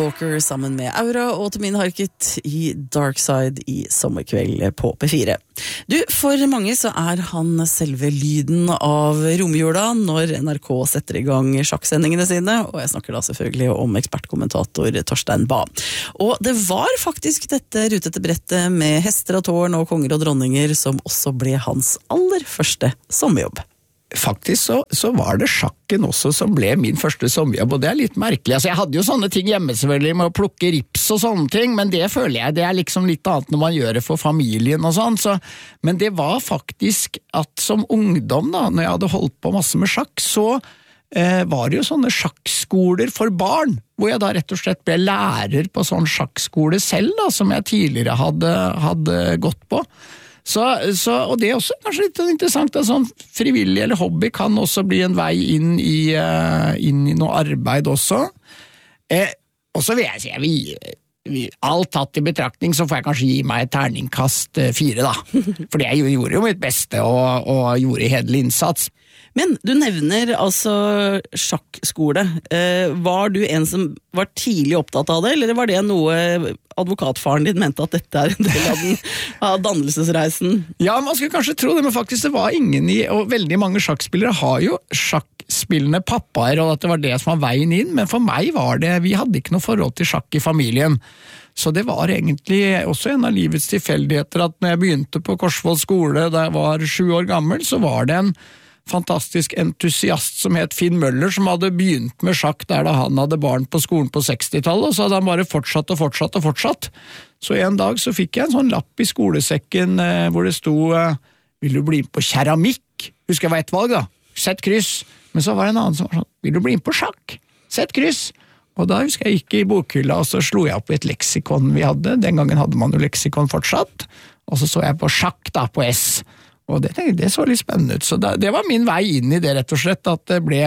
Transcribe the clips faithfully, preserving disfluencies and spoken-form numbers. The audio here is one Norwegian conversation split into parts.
Walker sammen med Aura og Tomin Harket i Dark Side i sommerkveld på P fire. Du, for mange så er han selve lyden av romjula når N R K setter i gang sjakksendingene sine, og jeg snakker da selvfølgelig om ekspertkommentator Torstein Bae. Og det var faktisk dette rutete brettet med hester og tårn og konger og dronninger som også ble hans aller første sommerjobb. Faktisk så, så var det sjakken også som ble min første sommerjobb, og det er litt merkelig. Altså, jeg hadde jo sånne ting hjemme selvfølgelig med å plukke rips og sånne ting, men det føler jeg, det er liksom litt annet når man gjør det for familien og sånn. Så, men det var faktisk at som ungdom da, når jeg hadde holdt på masse med sjakk, så eh, var det jo sånne sjakkskoler for barn, hvor jeg da rett og slett ble lærer på sånn sjakkskole selv da, som jeg tidligere hadde, hadde gått på. Så, så, og det er også kanskje litt interessant, at sånn frivillig eller hobby kan også bli en vei inn i, uh, inn i noe arbeid også. Eh, og så vil jeg si, vi, vi, alt tatt i betraktning, så får jeg kanskje gi meg et terningkast uh, fire da. For jeg gjorde jo mitt beste og, og gjorde hederlig innsats. Men du nevner altså sjakkskole. Eh, var du en som var tidlig opptatt av det, eller var det noe advokatfaren din mente at dette er en del av den av dannelsesreisen? Ja, man skulle kanskje tro det, men faktisk det var ingen i, og veldig mange sjakkspillere har jo sjakkspillende pappaer, og at det var det som var veien inn, men for meg var det, vi hadde ikke noe forhold til sjakk i familien. Så det var egentlig også en av livets tilfeldigheter at når jeg begynte på Korsvoll skole da jeg var sju år gammel, så var det en fantastisk entusiast som het Finn Møller, som hadde begynt med sjakk der da han hadde barn på skolen på sekstitallet, og så hadde han bare fortsatt og fortsatt og fortsatt. Så en dag så fikk jeg en sånn lapp i skolesekken eh, hvor det sto eh, «Vil du bli med på keramikk?» Husker jeg var ett valg da, sett kryss. Men så var det en annen som var sånn «Vil du bli med på sjakk?» Sett kryss. Og da husker jeg gikk i bokhylla, og så slo jeg opp i et leksikon vi hadde. Den gangen hadde man jo leksikon fortsatt. Og så så jeg på sjakk da, på S. Og det, det så litt spennende ut, så det, det var min vei inn i det rett og slett, at det ble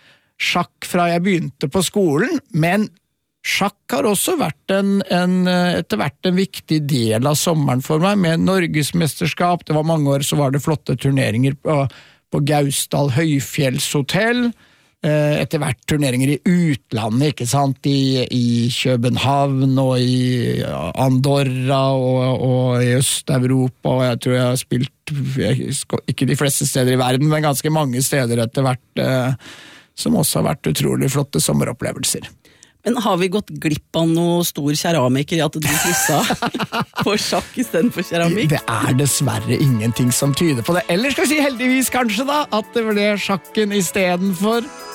sjakk fra jeg begynte på skolen, men sjakk har også vært en, en, etter hvert en viktig del av sommeren for meg, med Norgesmesterskap, det var mange år så var det flotte turneringer på, på Gausdal Høyfjellshotell, etter hvert turneringer i utlandet, ikke sant, i, i København og i Andorra og, og i Øst-Europa, og jeg tror jeg har spilt jeg, ikke de fleste steder i verden, men ganske mange steder etter hvert, eh, som også har vært utrolig flotte sommeropplevelser. Men har vi gått glipp av noe stor keramiker i at du kryssa på sjakk i stedet for keramikk? Det er dessverre ingenting som tyder på det. Eller skal vi si heldigvis kanskje da, at det ble sjakken i stedet for